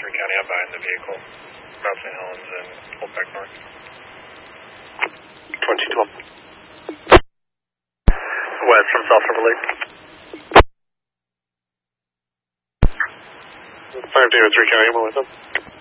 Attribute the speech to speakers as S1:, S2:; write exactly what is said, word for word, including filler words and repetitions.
S1: three County out behind the vehicle. Route Saint Helens and hold back north.
S2: twenty twelve.
S1: West from South Silver Lake.
S2: five David three County, I'm with them.